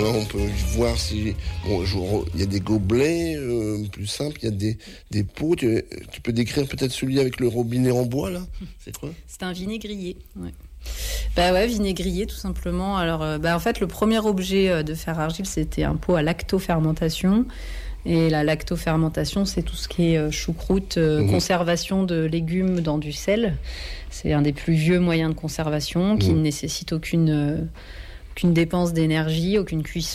on peut voir si... Bon, il y a des gobelets plus simples, il y a des pots. Tu peux décrire peut-être celui avec le robinet en bois, là ? C'est quoi ? C'est un vinaigrier, ouais. Bah ouais, vinaigrier tout simplement. Alors, en fait, le premier objet de fer argile, c'était un pot à lactofermentation. Et la lactofermentation, c'est tout ce qui est choucroute, conservation de légumes dans du sel. C'est un des plus vieux moyens de conservation qui ne nécessite aucune dépense d'énergie, aucune cuisson.